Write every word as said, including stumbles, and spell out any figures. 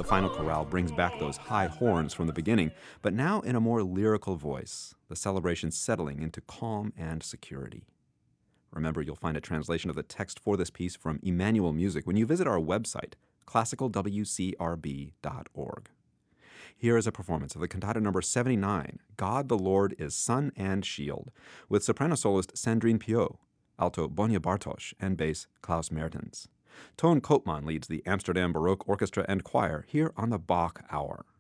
The final chorale brings back those high horns from the beginning, but now in a more lyrical voice, the celebration settling into calm and security. Remember, you'll find a translation of the text for this piece from Emmanuel Music when you visit our website, classical w c r b dot org. Here is a performance of the cantata number seventy-nine, God the Lord is Sun and Shield, with soprano soloist Sandrine Piot, alto Bonja Bartosz, and bass Klaus Mertens. Toon Koopman leads the Amsterdam Baroque Orchestra and Choir here on the Bach Hour.